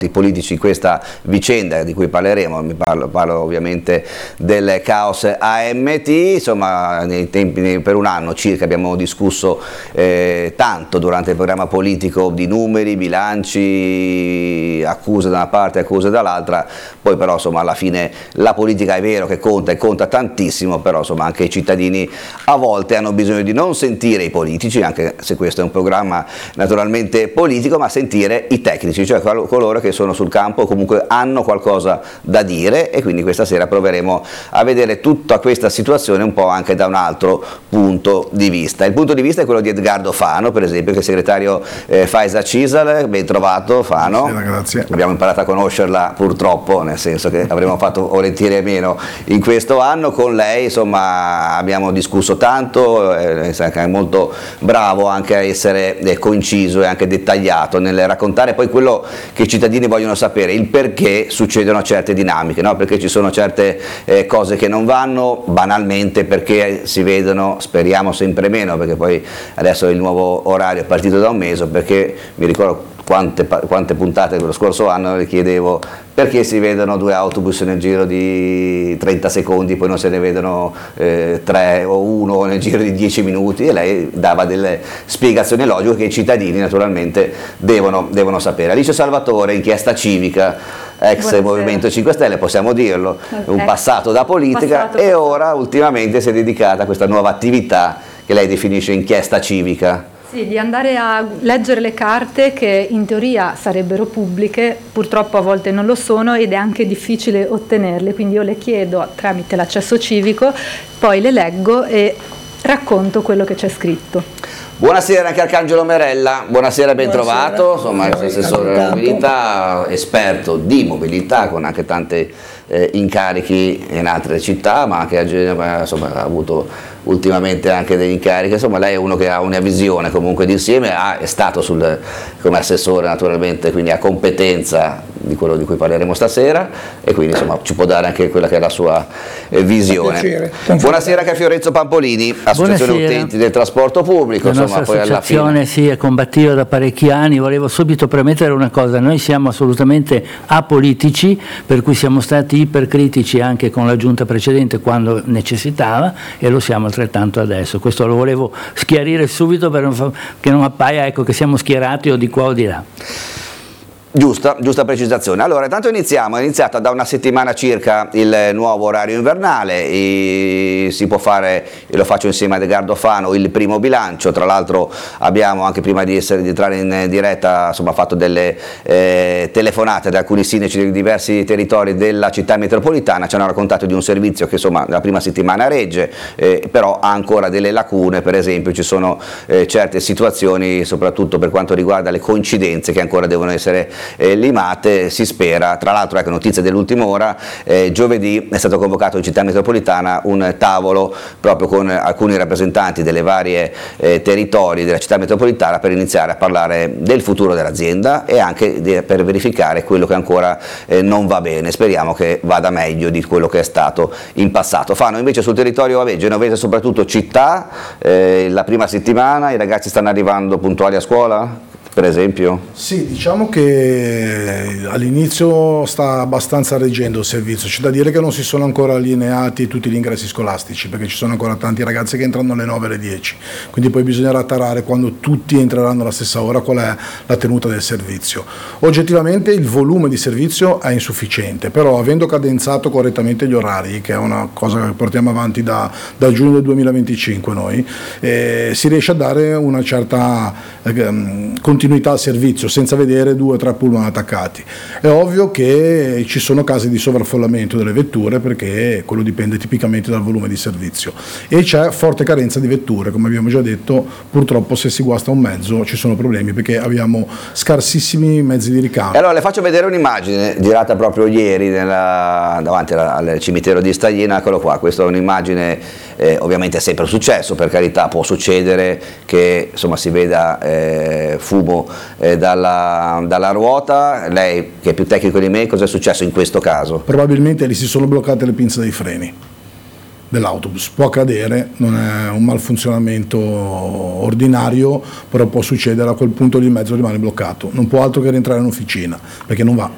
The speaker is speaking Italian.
i politici in questa vicenda di cui parleremo. Parlo ovviamente del caos AMT. Insomma, nei tempi, per un anno circa abbiamo discusso tanto durante il programma politico di numeri, bilanci, accuse da una parte, accuse dall'altra. Poi però insomma alla fine la politica è vero che conta e conta tantissimo, però insomma anche i cittadini a volte hanno bisogno di non sentire i politici, anche se questo è un programma naturalmente politico, ma sentire i tecnici, cioè coloro che sono sul campo o comunque hanno qualcosa da dire, e quindi questa sera proveremo a vedere tutta questa situazione un po' anche da un altro punto di vista. Il punto di vista è quello di Edgardo Fano, per esempio, che è segretario Faisa Cisal. Ben trovato Fano. Grazie. Abbiamo imparato a conoscerla purtroppo, nel senso che avremmo fatto volentieri meno in questo anno. Con lei insomma abbiamo discusso tanto, è molto bravo anche a essere conciso e anche dettagliato nel raccontare poi quello che i cittadini vogliono sapere, il perché succedono certe dinamiche, no? Perché ci sono certe cose che non vanno, banalmente perché si vedono, speriamo sempre meno, perché poi adesso il nuovo orario è partito da un mese, perché mi ricordo quante puntate dello scorso anno le chiedevo perché si vedono 2 autobus nel giro di 30 secondi, poi non se ne vedono 3 o 1 nel giro di 10 minuti, e lei dava delle spiegazioni logiche che i cittadini naturalmente devono sapere. Alice Salvatore, inchiesta civica, ex Buonasera. Movimento 5 Stelle, possiamo dirlo, un passato da politica, passato. Ora ultimamente si è dedicata a questa nuova attività che lei definisce inchiesta civica. Sì, di andare a leggere le carte che in teoria sarebbero pubbliche, purtroppo a volte non lo sono ed è anche difficile ottenerle, quindi io le chiedo tramite l'accesso civico, poi le leggo e racconto quello che c'è scritto. Buonasera anche Arcangelo Merella, buonasera, ben trovato, insomma è assessore della mobilità, esperto di mobilità con anche tanti incarichi in altre città, ma anche a Genova insomma, ha avuto ultimamente anche degli incarichi. Insomma lei è uno che ha una visione comunque d'insieme, è stato come assessore naturalmente, quindi ha competenza di quello di cui parleremo stasera, e quindi insomma ci può dare anche quella che è la sua visione. Buonasera anche a Fiorenzo Pampolini, associazione utenti del trasporto pubblico. La nostra associazione sì, è combattiva da parecchi anni. Volevo subito premettere una cosa: noi siamo assolutamente apolitici, per cui siamo stati ipercritici anche con la giunta precedente quando necessitava, e lo siamo altrettanto adesso. Questo lo volevo schiarire subito che non appaia, ecco, che siamo schierati o di qua o di là. Giusta precisazione. Allora, intanto è iniziata da una settimana circa il nuovo orario invernale, si può fare, io lo faccio insieme a Edgardo Fano, il primo bilancio. Tra l'altro abbiamo, anche prima di entrare in diretta, insomma, fatto delle telefonate ad alcuni sindaci di diversi territori della città metropolitana. Ci hanno raccontato di un servizio che insomma la prima settimana regge, però ha ancora delle lacune. Per esempio ci sono certe situazioni, soprattutto per quanto riguarda le coincidenze, che ancora devono essere limate. Si spera, tra l'altro, ecco, notizia dell'ultima ora, giovedì è stato convocato in città metropolitana un tavolo proprio con alcuni rappresentanti delle varie territori della città metropolitana per iniziare a parlare del futuro dell'azienda e anche per verificare quello che ancora non va bene. Speriamo che vada meglio di quello che è stato in passato. Fano invece sul territorio genovese, soprattutto città, la prima settimana i ragazzi stanno arrivando puntuali a scuola? Per esempio? Sì, diciamo che all'inizio sta abbastanza reggendo il servizio. C'è da dire che non si sono ancora allineati tutti gli ingressi scolastici, perché ci sono ancora tanti ragazzi che entrano alle 9 e alle 10, quindi poi bisognerà tarare quando tutti entreranno alla stessa ora qual è la tenuta del servizio. Oggettivamente il volume di servizio è insufficiente, però avendo cadenzato correttamente gli orari, che è una cosa che portiamo avanti da giugno del 2025 noi, si riesce a dare una certa continuità al servizio senza vedere 2 o 3 pullman attaccati. È ovvio che ci sono casi di sovraffollamento delle vetture, perché quello dipende tipicamente dal volume di servizio, e c'è forte carenza di vetture, come abbiamo già detto. Purtroppo se si guasta un mezzo ci sono problemi, perché abbiamo scarsissimi mezzi di ricambio. Allora le faccio vedere un'immagine girata proprio ieri davanti al cimitero di Staglina. Eccolo qua, questa è un'immagine, ovviamente è sempre successo, per carità, può succedere che insomma si veda fumo dalla ruota. Lei che è più tecnico di me, cosa è successo in questo caso? Probabilmente gli si sono bloccate le pinze dei freni dell'autobus, può accadere, non è un malfunzionamento ordinario, però può succedere. A quel punto lì il mezzo rimane bloccato, non può altro che rientrare in officina, perché non va.